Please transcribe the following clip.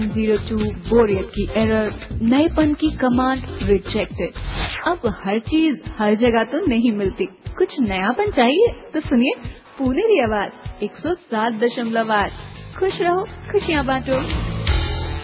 02 बोरियत की एरर, नएपन की कमांड रिजेक्टेड। अब हर चीज हर जगह तो नहीं मिलती, कुछ नयापन चाहिए तो सुनिए पुनेरी आवाज 107.8। खुश रहो, खुशियाँ बांटो।